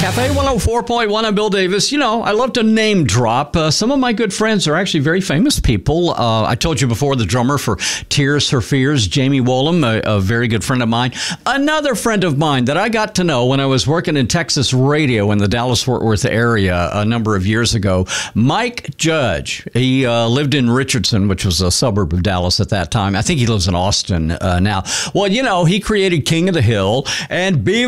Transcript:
Cafe 104.1, I'm Bill Davis. You know, I love to name drop. Some of my good friends are actually very famous people. I told you before, the drummer for Tears for Fears, Jamie Wollum, a very good friend of mine. Another friend of mine that I got to know when I was working in Texas radio in the Dallas-Fort Worth area a number of years ago, Mike Judge. He lived in Richardson, which was a suburb of Dallas at that time. I think he lives in Austin now. Well, you know, he created King of the Hill and Beavis